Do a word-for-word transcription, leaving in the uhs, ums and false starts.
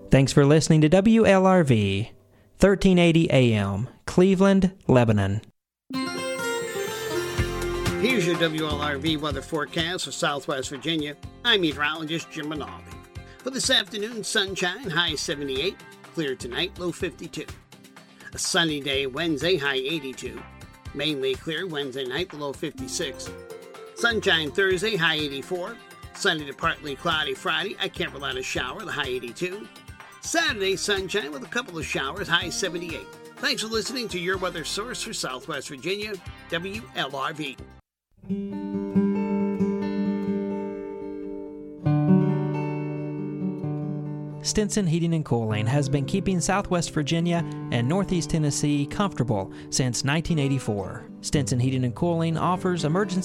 Thanks for listening to W L R V, thirteen eighty A M, Cleveland, Lebanon. Here's your W L R V weather forecast for Southwest Virginia. I'm meteorologist Jim Rinaldi. For this afternoon, sunshine, high seventy-eight, clear tonight, low fifty-two. A sunny day Wednesday, high eighty-two. Mainly clear Wednesday night, the low fifty-six. Sunshine Thursday, high eighty-four. Sunny to partly cloudy Friday, I can't rule out a shower, the high eighty-two. Saturday, sunshine with a couple of showers, high seventy-eight. Thanks for listening to your weather source for Southwest Virginia, W L R V. Stinson Heating and Cooling has been keeping Southwest Virginia and Northeast Tennessee comfortable since nineteen eighty-four. Stinson Heating and Cooling offers emergency